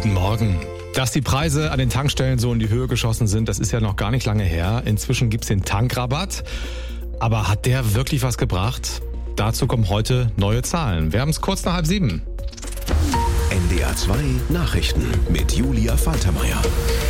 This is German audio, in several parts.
Guten Morgen. Dass die Preise an den Tankstellen so in die Höhe geschossen sind, das ist ja noch gar nicht lange her. Inzwischen gibt's den Tankrabatt. Aber hat der wirklich was gebracht? Dazu kommen heute neue Zahlen. Wir haben es kurz nach 6:30. NDR 2 Nachrichten mit Julia Faltermeier.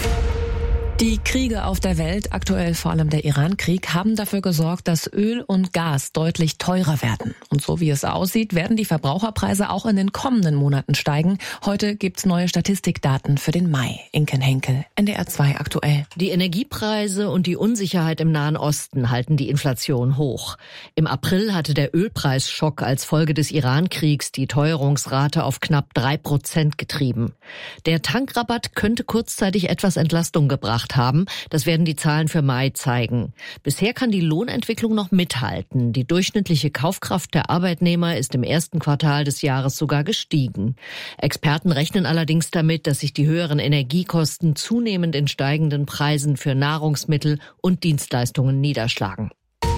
Die Kriege auf der Welt, aktuell vor allem der Iran-Krieg, haben dafür gesorgt, dass Öl und Gas deutlich teurer werden. Und so wie es aussieht, werden die Verbraucherpreise auch in den kommenden Monaten steigen. Heute gibt's neue Statistikdaten für den Mai. Inken Henkel, NDR 2 aktuell. Die Energiepreise und die Unsicherheit im Nahen Osten halten die Inflation hoch. Im April hatte der Ölpreisschock als Folge des Iran-Kriegs die Teuerungsrate auf knapp 3% getrieben. Der Tankrabatt könnte kurzzeitig etwas Entlastung gebracht haben. Das werden die Zahlen für Mai zeigen. Bisher kann die Lohnentwicklung noch mithalten. Die durchschnittliche Kaufkraft der Arbeitnehmer ist im ersten Quartal des Jahres sogar gestiegen. Experten rechnen allerdings damit, dass sich die höheren Energiekosten zunehmend in steigenden Preisen für Nahrungsmittel und Dienstleistungen niederschlagen.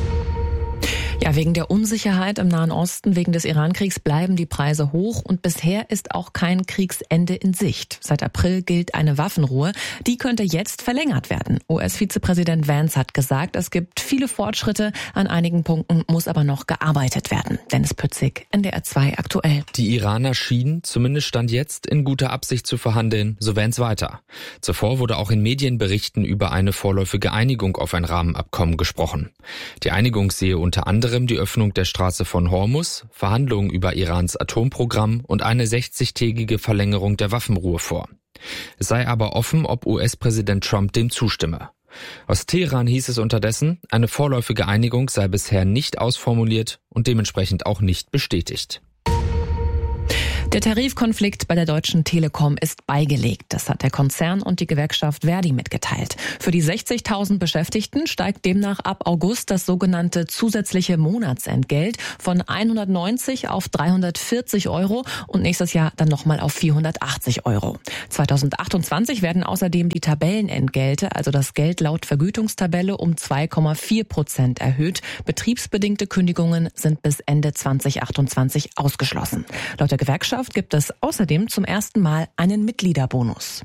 Ja, wegen der Unsicherheit im Nahen Osten, wegen des Iran-Kriegs bleiben die Preise hoch und bisher ist auch kein Kriegsende in Sicht. Seit April gilt eine Waffenruhe. Die könnte jetzt verlängert werden. US-Vizepräsident Vance hat gesagt, es gibt viele Fortschritte. An einigen Punkten muss aber noch gearbeitet werden. Dennis Pützig, NDR 2 aktuell. Die Iraner schienen, zumindest Stand jetzt, in guter Absicht zu verhandeln, so Vance weiter. Zuvor wurde auch in Medienberichten über eine vorläufige Einigung auf ein Rahmenabkommen gesprochen. Die Einigung sehe unter anderem die Öffnung der Straße von Hormuz, Verhandlungen über Irans Atomprogramm und eine 60-tägige Verlängerung der Waffenruhe vor. Es sei aber offen, ob US-Präsident Trump dem zustimme. Aus Teheran hieß es unterdessen, eine vorläufige Einigung sei bisher nicht ausformuliert und dementsprechend auch nicht bestätigt. Der Tarifkonflikt bei der Deutschen Telekom ist beigelegt. Das hat der Konzern und die Gewerkschaft Verdi mitgeteilt. Für die 60.000 Beschäftigten steigt demnach ab August das sogenannte zusätzliche Monatsentgelt von 190 auf 340 Euro und nächstes Jahr dann nochmal auf 480 Euro. 2028 werden außerdem die Tabellenentgelte, also das Geld laut Vergütungstabelle, um 2,4% erhöht. Betriebsbedingte Kündigungen sind bis Ende 2028 ausgeschlossen. Laut der Gewerkschaft gibt es außerdem zum ersten Mal einen Mitgliederbonus.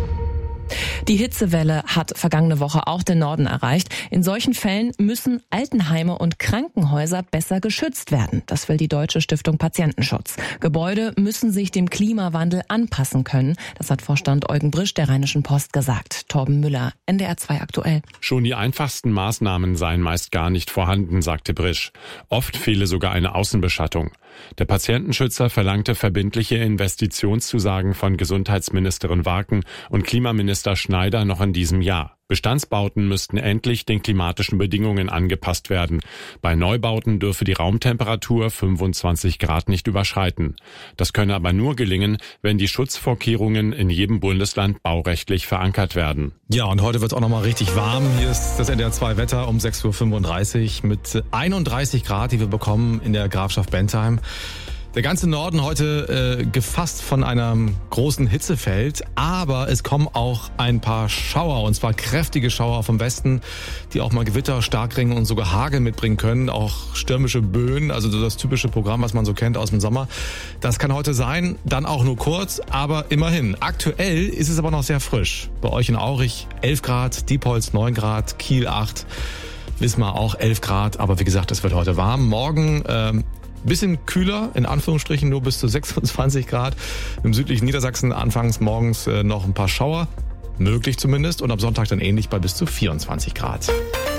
Die Hitzewelle hat vergangene Woche auch den Norden erreicht. In solchen Fällen müssen Altenheime und Krankenhäuser besser geschützt werden. Das will die Deutsche Stiftung Patientenschutz. Gebäude müssen sich dem Klimawandel anpassen können. Das hat Vorstand Eugen Brisch der Rheinischen Post gesagt. Torben Müller, NDR 2 aktuell. Schon die einfachsten Maßnahmen seien meist gar nicht vorhanden, sagte Brisch. Oft fehle sogar eine Außenbeschattung. Der Patientenschützer verlangte verbindliche Investitionszusagen von Gesundheitsministerin Warken und Klimaminister Schneider noch in diesem Jahr. Bestandsbauten müssten endlich den klimatischen Bedingungen angepasst werden. Bei Neubauten dürfe die Raumtemperatur 25 Grad nicht überschreiten. Das könne aber nur gelingen, wenn die Schutzvorkehrungen in jedem Bundesland baurechtlich verankert werden. Ja, und heute wird es auch nochmal richtig warm. Hier ist das NDR 2 Wetter um 6:35 Uhr mit 31 Grad, die wir bekommen in der Grafschaft Bentheim. Der ganze Norden heute gefasst von einem großen Hitzefeld, aber es kommen auch ein paar Schauer, und zwar kräftige Schauer vom Westen, die auch mal Gewitter, Starkregen und sogar Hagel mitbringen können, auch stürmische Böen, also das typische Programm, was man so kennt aus dem Sommer. Das kann heute sein, dann auch nur kurz, aber immerhin. Aktuell ist es aber noch sehr frisch. Bei euch in Aurich 11 Grad, Diepholz 9 Grad, Kiel 8, Wismar auch 11 Grad, aber wie gesagt, es wird heute warm. Morgen bisschen kühler, in Anführungsstrichen nur bis zu 26 Grad. Im südlichen Niedersachsen anfangs morgens noch ein paar Schauer, möglich zumindest. Und am Sonntag dann ähnlich bei bis zu 24 Grad.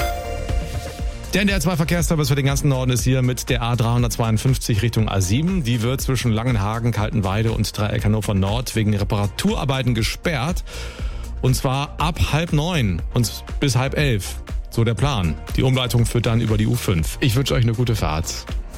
Der NDR 2 Verkehrsservice für den ganzen Norden ist hier mit der A352 Richtung A7. Die wird zwischen Langenhagen, Kaltenweide und Dreieck Hannover Nord wegen Reparaturarbeiten gesperrt. Und zwar ab 8:30 und bis 10:30. So der Plan. Die Umleitung führt dann über die U5. Ich wünsche euch eine gute Fahrt.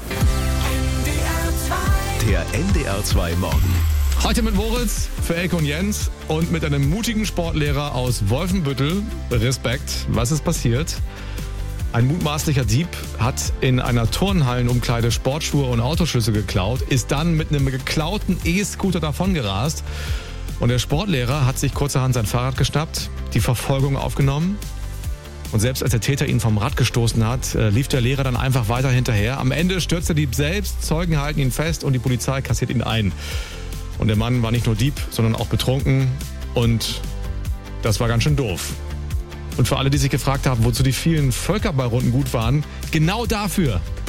Der NDR 2 Morgen. Heute mit Moritz für Elke und Jens und mit einem mutigen Sportlehrer aus Wolfenbüttel. Respekt. Was ist passiert? Ein mutmaßlicher Dieb hat in einer Turnhallenumkleide Sportschuhe und Autoschlüssel geklaut, ist dann mit einem geklauten E-Scooter davongerast. Und der Sportlehrer hat sich kurzerhand sein Fahrrad geschnappt, die Verfolgung aufgenommen. Und selbst als der Täter ihn vom Rad gestoßen hat, lief der Lehrer dann einfach weiter hinterher. Am Ende stürzt der Dieb selbst, Zeugen halten ihn fest und die Polizei kassiert ihn ein. Und der Mann war nicht nur Dieb, sondern auch betrunken. Und das war ganz schön doof. Und für alle, die sich gefragt haben, wozu die vielen Völkerballrunden gut waren, genau dafür.